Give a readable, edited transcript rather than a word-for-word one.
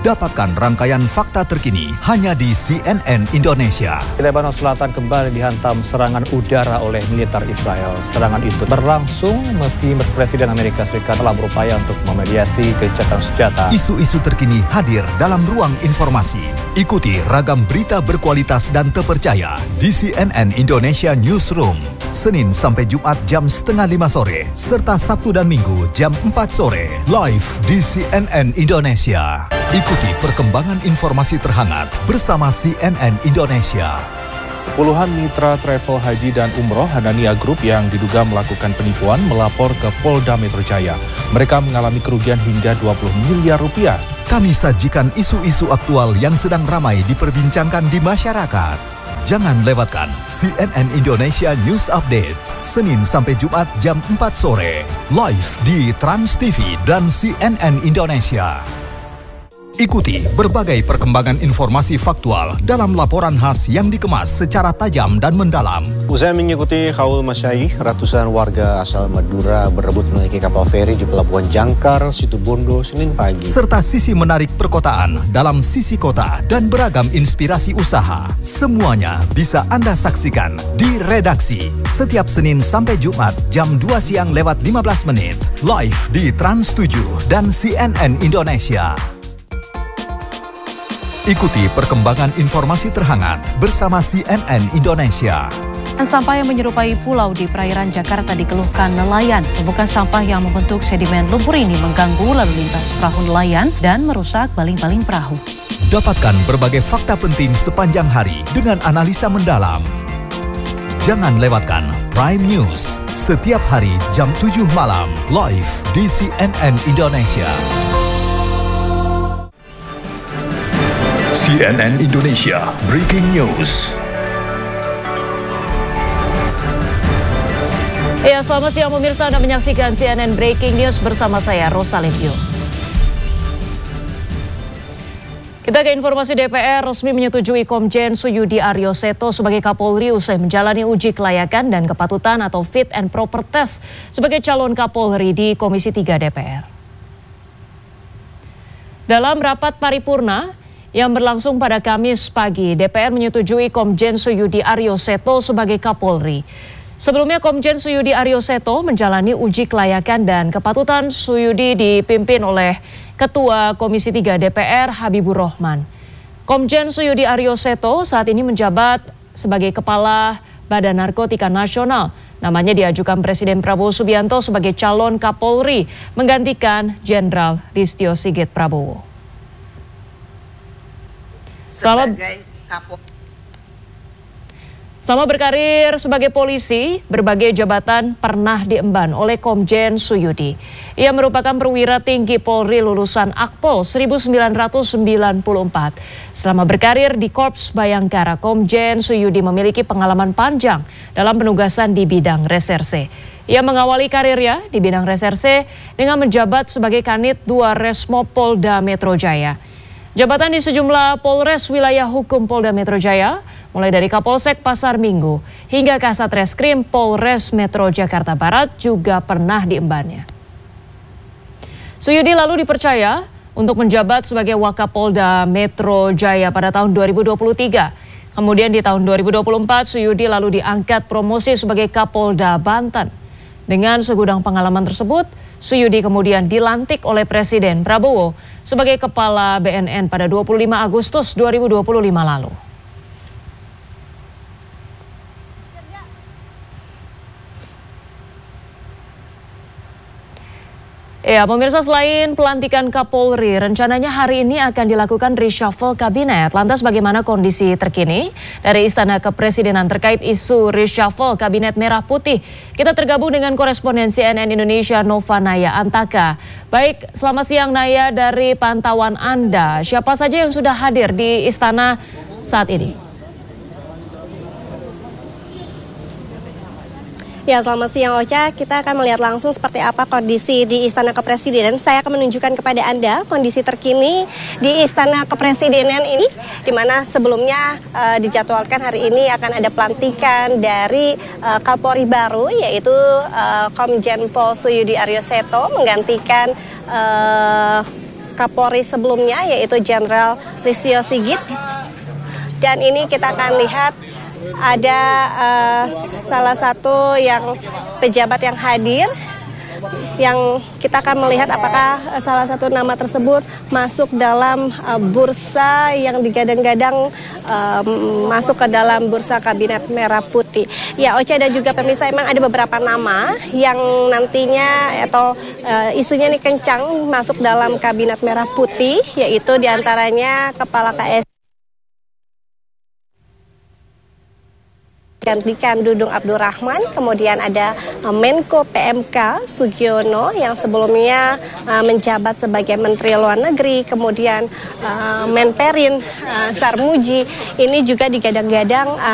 Dapatkan rangkaian fakta terkini hanya di CNN Indonesia. Lebanon Selatan kembali dihantam serangan udara oleh militer Israel. Serangan itu berlangsung meski Presiden Amerika Serikat telah berupaya untuk memediasi gencatan senjata. Isu-isu terkini hadir dalam ruang informasi. Ikuti ragam berita berkualitas dan terpercaya di CNN Indonesia Newsroom. Senin sampai Jumat jam 4:30 sore, serta Sabtu dan Minggu jam 4 sore, live di CNN Indonesia. Ikuti perkembangan informasi terhangat bersama CNN Indonesia. Puluhan mitra travel haji dan umroh Hanania Group yang diduga melakukan penipuan melapor ke Polda Metro Jaya. Mereka mengalami kerugian hingga 20 miliar rupiah. Kami sajikan isu-isu aktual yang sedang ramai diperbincangkan di masyarakat. Jangan lewatkan CNN Indonesia News Update, Senin sampai Jumat jam 4 sore, live di Trans TV dan CNN Indonesia. Ikuti berbagai perkembangan informasi faktual dalam laporan khas yang dikemas secara tajam dan mendalam. Usai mengikuti haul masyayikh, ratusan warga asal Madura berebut menaiki kapal feri di Pelabuhan Jangkar, Situbondo, Senin pagi. Serta sisi menarik perkotaan dalam sisi kota dan beragam inspirasi usaha. Semuanya bisa Anda saksikan di redaksi setiap Senin sampai Jumat jam 2 siang lewat 15 menit. Live di Trans 7 dan CNN Indonesia. Ikuti perkembangan informasi terhangat bersama CNN Indonesia. Sampah yang menyerupai pulau di perairan Jakarta dikeluhkan nelayan. Tumpukan sampah yang membentuk sedimen lumpur ini mengganggu lalu lintas perahu nelayan dan merusak baling-baling perahu. Dapatkan berbagai fakta penting sepanjang hari dengan analisa mendalam. Jangan lewatkan Prime News setiap hari jam 7 malam live di CNN Indonesia. CNN Indonesia Breaking News. Ya, selamat siang pemirsa, Anda menyaksikan CNN Breaking News bersama saya Rosalindyo. Kita ke informasi. DPR resmi menyetujui Komjen Suyudi Aryo Seto sebagai Kapolri usai menjalani uji kelayakan dan kepatutan atau fit and proper test sebagai calon Kapolri di Komisi 3 DPR. Dalam rapat paripurna yang berlangsung pada Kamis pagi, DPR menyetujui Komjen Suyudi Aryo Seto sebagai Kapolri. Sebelumnya Komjen Suyudi Aryo Seto menjalani uji kelayakan dan kepatutan. Suyudi dipimpin oleh Ketua Komisi 3 DPR Habibur Rahman. Komjen Suyudi Aryo Seto saat ini menjabat sebagai Kepala Badan Narkotika Nasional. Namanya diajukan Presiden Prabowo Subianto sebagai calon Kapolri menggantikan Jenderal Listio Sigit Prabowo. Selama berkarir sebagai polisi, berbagai jabatan pernah diemban oleh Komjen Suyudi. Ia merupakan perwira tinggi Polri lulusan Akpol 1994. Selama berkarir di Korps Bayangkara, Komjen Suyudi memiliki pengalaman panjang dalam penugasan di bidang reserse. Ia mengawali karirnya di bidang reserse dengan menjabat sebagai Kanit 2 Resmob Polda Metro Jaya. Jabatan di sejumlah Polres wilayah hukum Polda Metro Jaya, mulai dari Kapolsek Pasar Minggu hingga Kasat Reskrim Polres Metro Jakarta Barat juga pernah diembannya. Suyudi lalu dipercaya untuk menjabat sebagai Wakapolda Metro Jaya pada tahun 2023. Kemudian di tahun 2024, Suyudi lalu diangkat promosi sebagai Kapolda Banten. Dengan segudang pengalaman tersebut, Suyudi kemudian dilantik oleh Presiden Prabowo sebagai Kepala BNN pada 25 Agustus 2025 lalu. Ya, pemirsa, selain pelantikan Kapolri, rencananya hari ini akan dilakukan reshuffle kabinet. Lantas bagaimana kondisi terkini dari Istana Kepresidenan terkait isu reshuffle Kabinet Merah Putih? Kita tergabung dengan koresponden CNN Indonesia Nova Naya Antaka. Baik, selamat siang Naya, dari pantauan Anda, siapa saja yang sudah hadir di Istana saat ini? Ya, selamat siang Ocha. Kita akan melihat langsung seperti apa kondisi di Istana Kepresidenan. Saya akan menunjukkan kepada Anda kondisi terkini di Istana Kepresidenan ini, di mana sebelumnya dijadwalkan hari ini akan ada pelantikan dari Kapolri baru, yaitu Komjen Pol Suyudi Aryo Seto menggantikan Kapolri sebelumnya, yaitu Jenderal Listio Sigit. Dan ini kita akan lihat ada salah satu yang pejabat yang hadir, yang kita akan melihat apakah salah satu nama tersebut masuk dalam bursa yang digadang-gadang masuk ke dalam bursa Kabinet Merah Putih. Ya, Ocha dan juga pemirsa, memang ada beberapa nama yang nantinya atau isunya ini kencang masuk dalam Kabinet Merah Putih, yaitu diantaranya Kepala KS gantikan Dudung Abdul Rahman, kemudian ada Menko PMK Sugiono yang sebelumnya menjabat sebagai Menteri Luar Negeri, kemudian Menperin Sarmuji ini juga digadang-gadang